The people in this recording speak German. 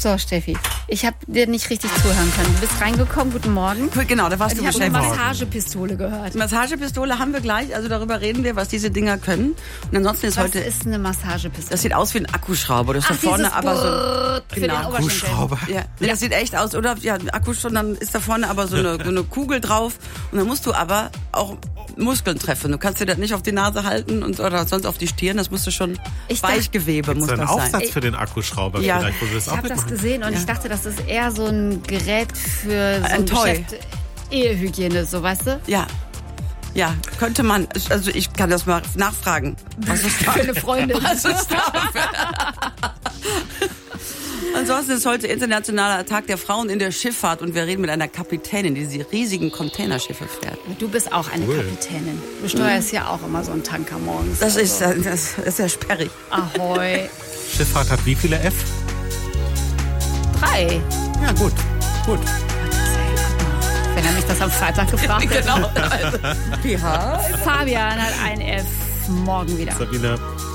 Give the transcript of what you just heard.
So, Steffi, ich habe dir nicht richtig zuhören können. Du bist reingekommen, guten Morgen. Genau, da warst du Ich habe eine beschäftigt. Massagepistole gehört. Massagepistole haben wir gleich, also darüber reden wir, was diese Dinger können. Und ansonsten ist Was heute... ist eine Massagepistole? Das sieht aus wie ein Akkuschrauber. Das ist da vorne dieses aber so... Brrrr für den Oberschenkel. Akkuschrauber. Ja, das sieht echt aus, oder? Ja, ein Akku schon, dann ist da vorne aber so eine Kugel drauf. Und dann musst du aber auch Muskeln treffen. Du kannst dir das nicht auf die Nase halten oder sonst auf die Stirn. Das musst du schon Weichgewebe muss Ist da das ein sein. Aufsatz für den Akkuschrauber Ja. vielleicht, wo du das Ich auch habe das mitmachen? gesehen und ich dachte, das ist eher so ein Gerät für so ein Toy. Geschäft Ehehygiene, so weißt du? Ja, könnte man. Also ich kann das mal nachfragen. Was ist da? Für eine Freundin. Was ist da? Ansonsten ist heute Internationaler Tag der Frauen in der Schifffahrt und wir reden mit einer Kapitänin, die diese riesigen Containerschiffe fährt. Du bist auch eine Kapitänin. Du steuerst ja auch immer so einen Tanker morgens. Das ist ja sperrig. Ahoi. Schifffahrt hat wie viele F? 3. Ja, gut. Wenn er mich das am Freitag gefragt hätte. Genau. PH. Fabian hat ein F morgen wieder. Sabine.